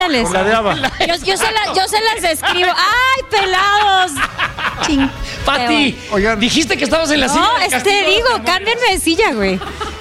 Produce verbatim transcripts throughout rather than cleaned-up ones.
Con la de Ava. Yo, yo, se la, yo se las escribo. ¡Ay, pelados! Ching. Pati, oigan, dijiste que estabas en la no, silla. No, este digo, cámbienme de silla, güey.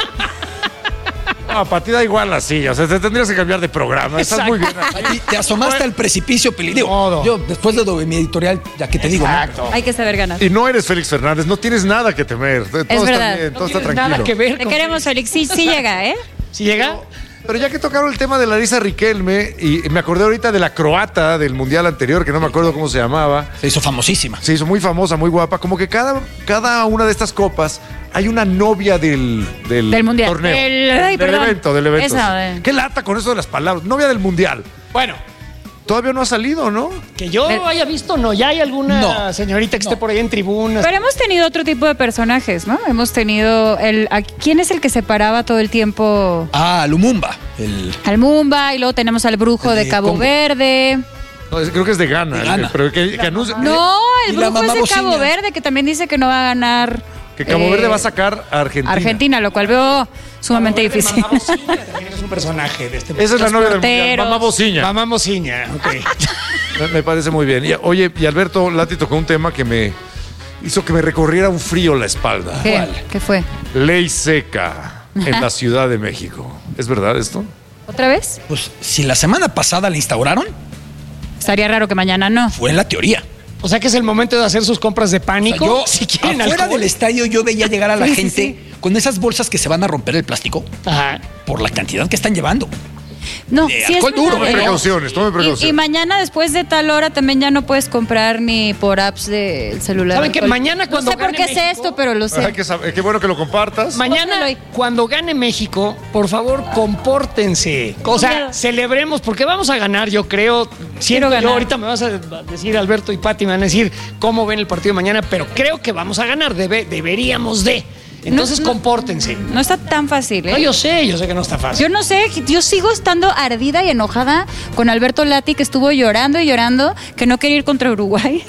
No, Pati, da igual la silla. O sea, te tendrías que cambiar de programa. Estás muy bien. Pati, te asomaste al precipicio, Pili. Digo, yo después de mi editorial, ya que te digo, ¿no? Hay que saber ganar. Y no eres Félix Fernández, no tienes nada que temer. Todo es está verdad. bien, todo no está tranquilo. Nada que ver. Te queremos, Félix. Sí, sí llega, ¿eh? ¿Sí llega? Pero ya que tocaron el tema de Larisa Riquelme, y me acordé ahorita de la croata del mundial anterior, que no me acuerdo cómo se llamaba. Se hizo famosísima. Se hizo muy famosa, muy guapa. Como que cada, cada una de estas copas hay una novia del, del, del mundial. torneo. El, ay, del perdón. evento, del evento. Esa, eh. Qué lata con eso de las palabras. Novia del mundial. Bueno. Todavía no ha salido, ¿no? Que yo El... haya visto, no. Ya hay alguna no, señorita que no. esté por ahí en tribunas. Pero hemos tenido otro tipo de personajes, ¿no? Hemos tenido el... ¿a ¿Quién es el que se paraba todo el tiempo? Ah, Lumumba. El... Al Mumba, y luego tenemos al brujo de, de Cabo Congo. Verde. No, creo que es de Ghana. De Ghana. El, pero que, que anuncia, no, el brujo es de Bocina. Cabo Verde, que también dice que no va a ganar... Que Cabo eh, Verde va a sacar a Argentina. Argentina, lo cual veo sumamente difícil. Mamá Bociña también es un personaje de este Esa es la novia del mundial. Mamá Bociña. Mamá Bociña, ok. me, me parece muy bien. Y, oye, y Alberto Lati tocó un tema que me hizo que me recorriera un frío la espalda. ¿Qué? ¿Cuál? ¿Qué fue? Ley seca en la Ciudad de México. ¿Es verdad esto? ¿Otra vez? Pues si la semana pasada la instauraron, estaría raro que mañana no. Fue en la teoría. O sea que es el momento de hacer sus compras de pánico. O sea, yo, si quieren afuera alcohol. del estadio yo veía llegar a la sí, gente sí, sí. con esas bolsas que se van a romper el plástico. Ajá. Por la cantidad que están llevando. No, de sí alcohol es duro. Tome precauciones, tome precauciones. Y, y mañana después de tal hora también ya no puedes comprar ni por apps del celular. ¿Saben que mañana cuando No sé por qué sé esto, pero lo sé. Hay que saber, qué bueno que lo compartas. Mañana, cuando gane México, por favor, compórtense. O sea, celebremos, porque vamos a ganar, yo creo. Siento ganar. yo, ahorita me vas a decir, Alberto y Pati, me van a decir cómo ven el partido de mañana, pero creo que vamos a ganar, debe, deberíamos de. Entonces, no, no, compórtense. No está tan fácil, ¿eh? No, yo sé, yo sé que no está fácil. Yo no sé, yo sigo estando ardida y enojada con Alberto Lati, que estuvo llorando y llorando, que no quería ir contra Uruguay.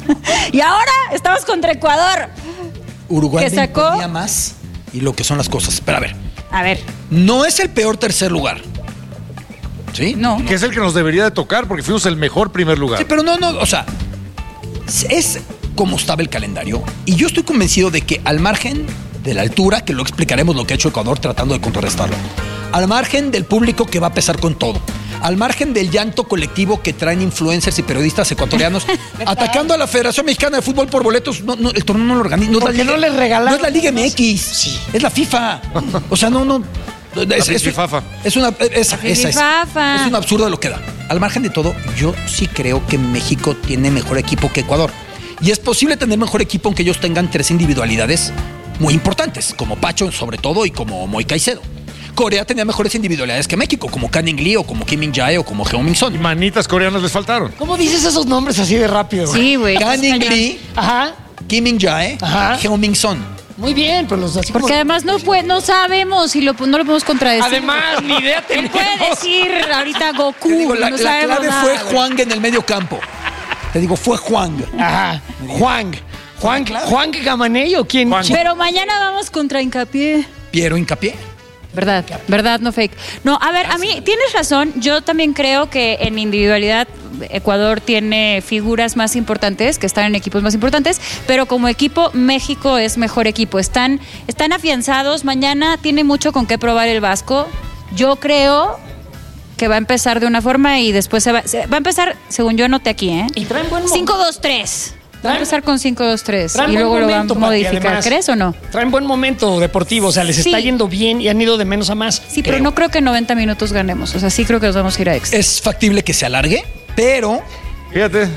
Y ahora estamos contra Ecuador. Uruguay que me sacó imponía más y lo que son las cosas. Pero a ver. A ver. No es el peor tercer lugar. ¿Sí? No. Que es el que nos debería de tocar porque fuimos el mejor primer lugar. Sí, pero no, no, o sea, es como estaba el calendario y yo estoy convencido de que al margen de la altura, que lo explicaremos lo que ha hecho Ecuador tratando de contrarrestarlo, al margen del público que va a pesar con todo, al margen del llanto colectivo que traen influencers y periodistas ecuatorianos atacando a la Federación Mexicana de Fútbol por boletos, no, no, el torneo no lo organiza, no, Porque no les regalaron. no es la Liga M X, Sí. es la FIFA, o sea, no, no. Es, es, Fifafa. es una esa, esa es, Fifafa. es un absurdo lo que da. Al margen de todo, yo sí creo que México tiene mejor equipo que Ecuador. Y es posible tener mejor equipo aunque ellos tengan tres individualidades muy importantes, como Pacho sobre todo y como Moy Caicedo. Corea tenía mejores individualidades que México, como Canning Lee o como Kim Min-jae o como Heung-min Y Son. manitas coreanas les faltaron. ¿Cómo dices esos nombres así de rápido? Sí, güey. Canning Lee, Ajá. Kim Min-jae, Ajá. Heung-min Son. Muy bien, pero los así como- Porque además no, puede, no sabemos y lo, no lo podemos contradecir. Además, ni idea Él tenemos. puede decir ahorita Goku. Te digo, la, no la sabemos clave nada, fue güey. Juan en el medio campo. Te digo, fue Juan. Ajá. Juan. Juan, Juan Gamanello, ¿quién? Juan. quién- Pero mañana vamos contra Hincapié. Piero Hincapié. Verdad, verdad, no fake. No, a ver, a mí tienes razón. Yo también creo que en individualidad Ecuador tiene figuras más importantes, que están en equipos más importantes, pero como equipo México es mejor equipo. Están, están afianzados. Mañana tiene mucho con qué probar el Vasco. Yo creo que va a empezar de una forma y después se va, se, va a empezar, según yo anoté aquí, ¿eh? Y traen buen momento. cinco dos tres. Va a empezar con cinco dos tres Traen y buen luego lo momento, va a Pati, modificar. además. ¿Crees o no? Traen buen momento deportivo, o sea, les Sí. está yendo bien y han ido de menos a más. Sí, pero creo. no creo que en noventa minutos ganemos. O sea, sí creo que nos vamos a ir a extra. Es factible que se alargue, pero Fíjate.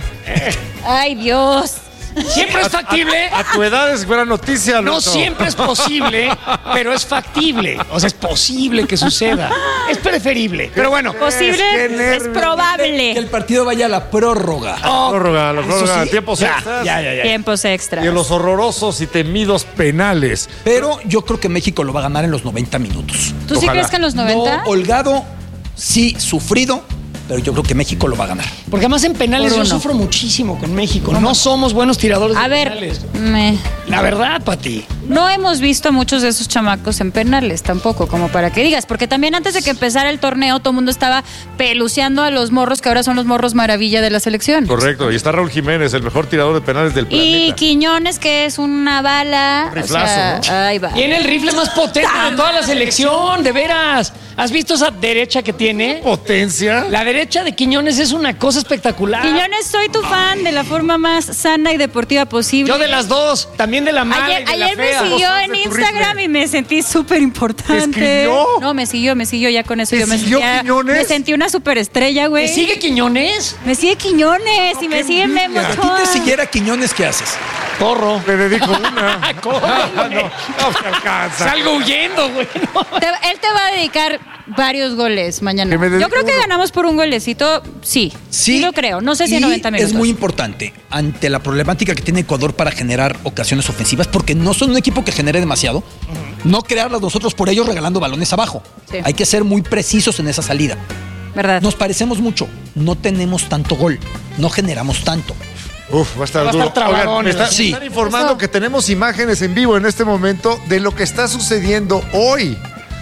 Ay, Dios. Siempre es factible. A tu edad es buena noticia, No Alberto. siempre es posible, pero es factible. O sea, es posible que suceda. Es preferible. Pero bueno. Posible qué es nervios. probable. que el partido vaya a la prórroga. Oh, Prórroga, la eso prórroga, sí. tiempos Ya, extras. Ya, ya, ya. Tiempos extras. Y en los horrorosos y temidos penales. Pero yo creo que México lo va a ganar en los noventa minutos. ¿Tú sí Ojalá. crees que en los noventa? No holgado, sí sufrido, pero yo creo que México lo va a ganar. Porque además en penales Por yo uno. sufro muchísimo con México. No somos buenos tiradores de A ver, penales. me- La verdad, Pati. no hemos visto a muchos de esos chamacos en penales tampoco, como para que digas, porque también antes de que empezara el torneo todo el mundo estaba peluceando a los morros que ahora son los morros maravilla de la selección. Correcto, y está Raúl Jiménez, el mejor tirador de penales del planeta. Y Quiñones, que es una bala. Un riflazo, o sea, ahí va. Tiene el rifle más potente de toda la selección, de veras. ¿Has visto esa derecha que tiene? Potencia. La derecha de Quiñones es una cosa espectacular. Quiñones, soy tu fan de la forma más sana y deportiva posible. Yo de las dos, también de la mala Ayer, y de ayer la me fea. siguió Vos sos en de tu Instagram rifle. y me sentí súper importante. ¿Escribió? No, me siguió, me siguió ya con eso. ¿Te Yo me siguió sentía- Quiñones? Me sentí una superestrella, güey. ¿Te sigue Quiñones? Me sigue Quiñones y me qué sigue envidia. Memo Si a ti Ochoa. te siguiera Quiñones, ¿qué haces? Corro. Le dedico una. Corro, no, güey. no se alcanza. Salgo huyendo, güey. No. Te- él te va a dedicar varios goles mañana. Que me dedique Yo creo que uno. ganamos por un golecito, sí. Sí, lo creo. No sé si y en noventa minutos. es muy importante ante la problemática que tiene Ecuador para generar ocasiones ofensivas, porque no son un equipo que genere demasiado, no crearlas nosotros por ellos regalando balones abajo. Sí. Hay que ser muy precisos en esa salida. ¿Verdad? Nos parecemos mucho, no tenemos tanto gol, no generamos tanto. Uf, va a estar Va a duro. estar trabadón, Oigan, me, está- sí. me están informando Eso. que tenemos imágenes en vivo en este momento de lo que está sucediendo hoy.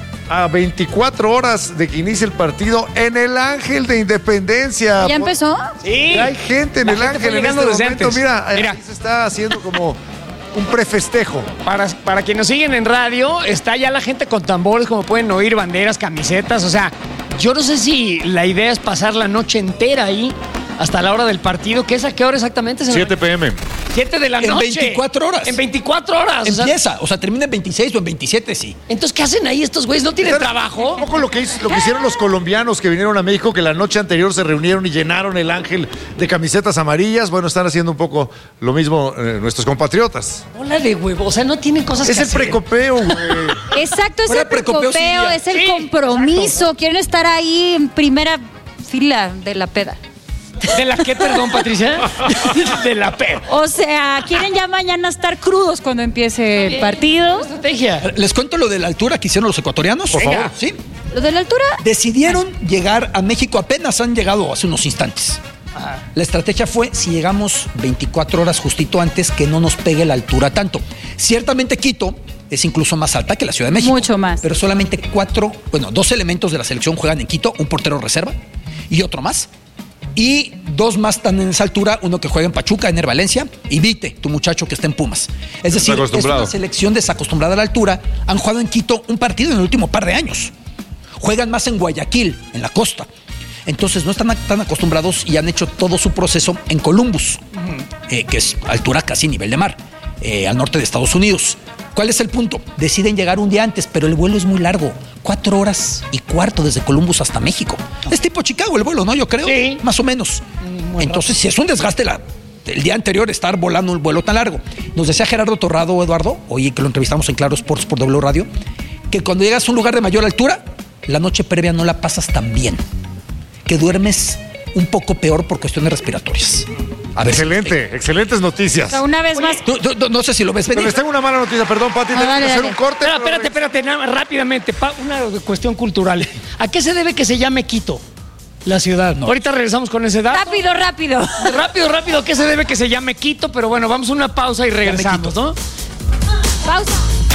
A veinticuatro horas de que inicie el partido en el Ángel de Independencia. ¿Ya empezó? Sí. Ya hay gente en La el gente Ángel fue en llegando este desde momento. antes. Mira, Mira. aquí se está haciendo como un prefestejo. Para, para quienes nos siguen en radio, está ya la gente con tambores, como pueden oír, banderas, camisetas. O sea, yo no sé si la idea es pasar la noche entera ahí hasta la hora del partido. ¿Qué es a qué hora exactamente? siete pe eme. siete de la En noche. veinticuatro horas. En veinticuatro horas. o sea, Empieza, o sea, termina en veintiséis o en veintisiete, sí. entonces, ¿qué hacen ahí estos güeyes? ¿No tienen Un trabajo? poco lo que, hizo- lo que hicieron los colombianos que vinieron a México, que la noche anterior se reunieron y llenaron el Ángel de camisetas amarillas. Bueno, están haciendo un poco lo mismo eh, nuestros compatriotas. Hola de huevo. O sea, no tienen cosas Es que el hacer. precopeo, güey. Exacto, es Fuera el precopeo, sí, precopeo, ya. es el Sí, compromiso. Quieren estar ahí en primera fila de la peda. ¿De la qué, perdón, Patricia? De la P. O sea, quieren ya mañana estar crudos cuando empiece el partido. Estrategia. Les cuento lo de la altura que hicieron los ecuatorianos. Por favor. Sí. Lo de la altura, Decidieron llegar a México, apenas han llegado hace unos instantes. La estrategia fue, si llegamos veinticuatro horas justito antes, que no nos pegue la altura tanto. Ciertamente Quito es incluso más alta que la Ciudad de México. Mucho más. Pero solamente cuatro, bueno, dos elementos de la selección juegan en Quito, un portero reserva y otro más. Y dos más están en esa altura, uno que juega en Pachuca, Ener Valencia, y Vite, tu muchacho que está en Pumas. Es decir, es acostumbrado. una selección desacostumbrada a la altura. Han jugado en Quito un partido en el último par de años. Juegan más en Guayaquil, en la costa. Entonces no están tan acostumbrados y han hecho todo su proceso en Columbus, eh, que es altura casi nivel de mar, eh, al norte de Estados Unidos. ¿Cuál es el punto? Deciden llegar un día antes, pero el vuelo es muy largo. Cuatro horas y cuarto desde Columbus hasta México. Es tipo Chicago el vuelo, ¿no? Yo creo. Sí. Más o menos. Entonces, si es un desgaste la, el día anterior estar volando un vuelo tan largo. Nos decía Gerardo Torrado, Eduardo, oye, que lo entrevistamos en Claro Sports por W Radio, que cuando llegas a un lugar de mayor altura, la noche previa no la pasas tan bien. Que duermes un poco peor por cuestiones respiratorias. A ver, Excelente, excelentes o noticias. sea, una vez más. tú- tú- tú- no sé si lo ves Pero venir. les tengo una mala noticia, perdón, Pati, No, tengo dale, que hacer dale. un corte. Espera, pero- espérate, espérate, nada más, rápidamente. pa- una cuestión cultural. ¿A qué se debe que se llame Quito? La ciudad. Ahorita regresamos con ese dato. Rápido, rápido. Rápido, rápido, ¿a qué se debe que se llame Quito? Pero bueno, vamos a una pausa y regresamos, ¿no? Pausa.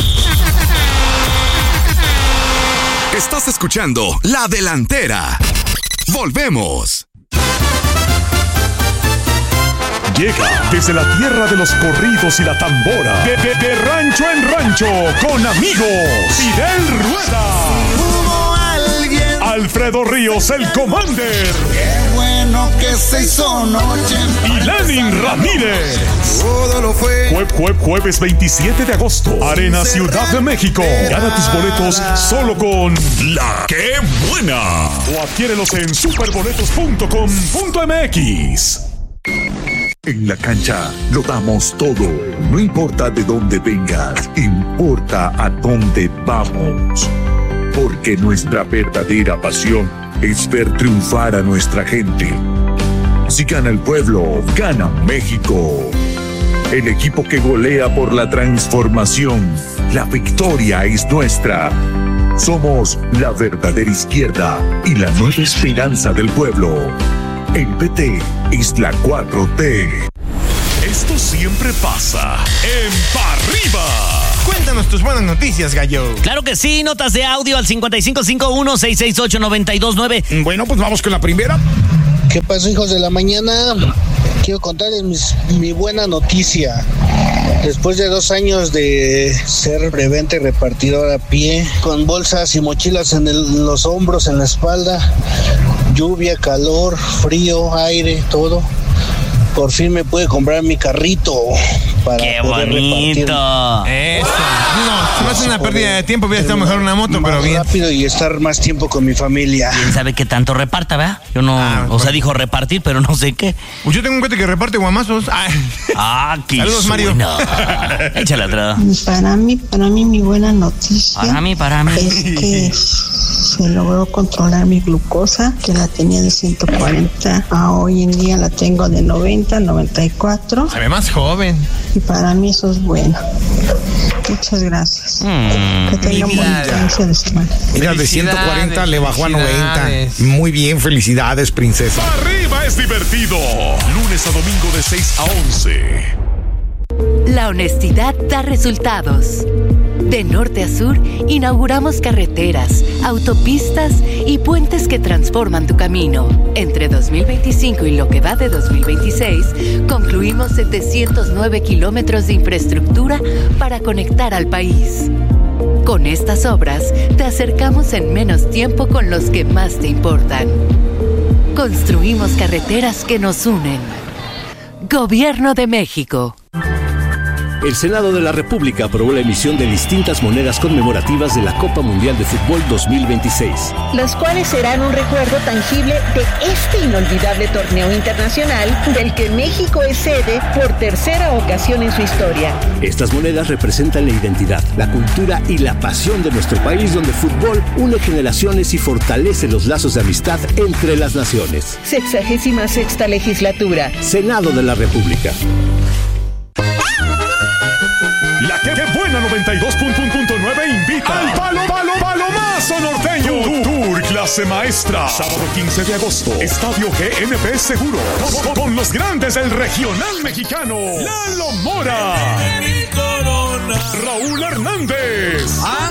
Estás escuchando La Delantera. Volvemos. Llega desde la tierra de los corridos y la tambora. De, de- de rancho en rancho, con amigos. Fidel Rueda. Hubo alguien, Alfredo Ríos, el Commander. qué bueno que se hizo noche. Y Lenin Ramírez. Todo lo fue. Jue- jue- jueves veintisiete de agosto. Arena Ciudad de México. Gana tus boletos solo con La ¡Qué buena! o adquiérelos en superboletos punto com punto m x. En la cancha lo damos todo. No importa de dónde vengas, importa a dónde vamos. Porque nuestra verdadera pasión es ver triunfar a nuestra gente. Si gana el pueblo, gana México. El equipo que golea por la transformación. La victoria es nuestra. Somos la verdadera izquierda y la nueva esperanza del pueblo. El P T es la cuatro T. Esto siempre pasa en Pa' Arriba. Cuéntanos tus buenas noticias, gallo. Claro que sí, notas de audio al cincuenta y cinco cincuenta y uno, seiscientos sesenta y ocho, noventa y dos nueve. Bueno, pues vamos con la primera. ¿Qué pasó, hijos de la mañana? Quiero contarles mis, mi buena noticia. Después de dos años de ser preventa y repartidor a pie, con bolsas y mochilas en el, los hombros, en la espalda, lluvia, calor, frío, aire, todo, por fin me pude comprar mi carrito para ¡qué poder bonito! Eso. No, no es una pérdida de tiempo, hubiera estado mejor una moto, más pero bien. rápido y estar más tiempo con mi familia. ¿Quién sabe qué tanto reparta, verdad? Yo no, Ah, o pues. sea, dijo repartir, pero no sé qué. Pues yo tengo un cuate que reparte guamazos. Ah, Ah, qué Saludos, Mario. suena. Échale atrás. Para mí, para mí mi buena noticia Para mí, para mí. es que se logró controlar mi glucosa, que la tenía de ciento cuarenta, a hoy en día la tengo de noventa, noventa y cuatro, se ve más joven. y para mí eso es bueno. Muchas gracias. Mm. Que tengan bonita inicio de semana. Mira, de ciento cuarenta le bajó a noventa. Felicidades. Muy bien, felicidades, princesa. Arriba es divertido. Lunes a domingo de seis a once. La honestidad da resultados. De norte a sur, inauguramos carreteras, autopistas y puentes que transforman tu camino. Entre dos mil veinticinco y lo que va de dos mil veintiséis, concluimos setecientos nueve kilómetros de infraestructura para conectar al país. Con estas obras, te acercamos en menos tiempo con los que más te importan. Construimos carreteras que nos unen. Gobierno de México. El Senado de la República aprobó la emisión de distintas monedas conmemorativas de la Copa Mundial de Fútbol dos mil veintiséis. Las cuales serán un recuerdo tangible de este inolvidable torneo internacional del que México es sede por tercera ocasión en su historia. Estas monedas representan la identidad, la cultura y la pasión de nuestro país, donde el fútbol une generaciones y fortalece los lazos de amistad entre las naciones. Sexagésima sexta legislatura. Senado de la República. La que, que buena noventa y dos punto nueve invita al Palo Palo Palomazo Norteño. Tu- Tour clase maestra. Sábado quince de agosto. Estadio G N P Seguros. Con, con los grandes del regional mexicano. Lalo Mora. Raúl Hernández.